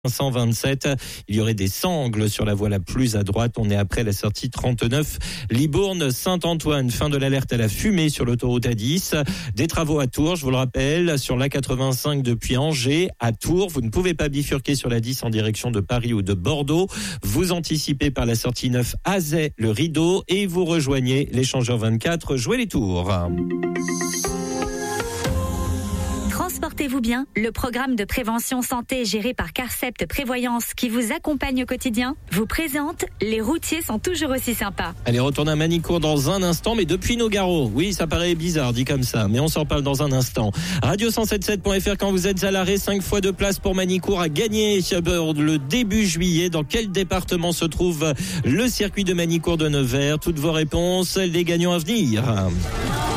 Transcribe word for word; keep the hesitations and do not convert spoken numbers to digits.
cent vingt-sept. Il y aurait des sangles sur la voie la plus à droite. On est après la sortie trente-neuf Libourne-Saint-Antoine. Fin de l'alerte à la fumée sur l'autoroute A dix. Des travaux à Tours, je vous le rappelle, sur l'A quatre-vingt-cinq depuis Angers à Tours. Vous ne pouvez pas bifurquer sur la dix en direction de Paris ou de Bordeaux. Vous anticipez par la sortie neuf Azay, le Rideau, et vous rejoignez l'échangeur vingt-quatre, jouez les Tours. Transportez-vous bien, le programme de prévention santé géré par Carcept Prévoyance qui vous accompagne au quotidien vous présente Les routiers sont toujours aussi sympas. Allez, retourne à Manicourt dans un instant, mais depuis Nogaro. Oui, ça paraît bizarre dit comme ça, mais on s'en parle dans un instant. radio cent soixante-sept point f r, quand vous êtes à l'arrêt, cinq fois de place pour Manicourt à gagner le début juillet. Dans quel département se trouve le circuit de Manicourt de Nevers? Toutes vos réponses, les gagnants à venir.